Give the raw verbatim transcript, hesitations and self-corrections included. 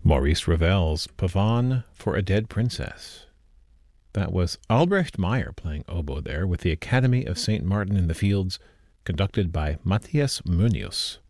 Maurice Ravel's Pavane for a Dead Princess. That was Albrecht Meyer playing oboe there with the Academy of Saint Martin in the Fields, conducted by Matthias Munius.